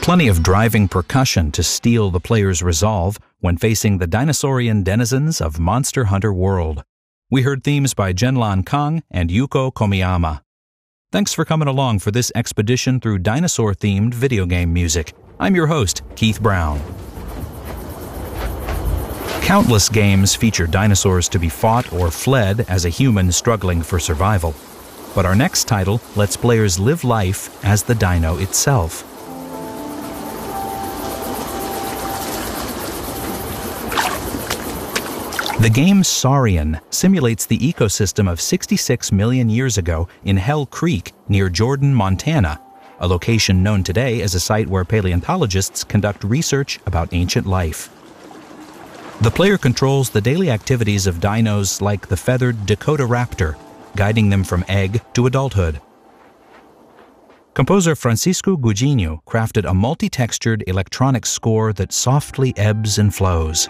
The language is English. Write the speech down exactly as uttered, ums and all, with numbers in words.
Plenty of driving percussion to steel the player's resolve when facing the dinosaurian denizens of Monster Hunter World. We heard themes by Zhenlan Kang and Yuko Komiyama. Thanks for coming along for this expedition through dinosaur-themed video game music. I'm your host, Keith Brown. Countless games feature dinosaurs to be fought or fled as a human struggling for survival. But our next title lets players live life as the dino itself. The game Saurian simulates the ecosystem of sixty-six million years ago in Hell Creek near Jordan, Montana, a location known today as a site where paleontologists conduct research about ancient life. The player controls the daily activities of dinos like the feathered Dakota raptor, guiding them from egg to adulthood. Composer Francisco Gugino crafted a multi-textured electronic score that softly ebbs and flows.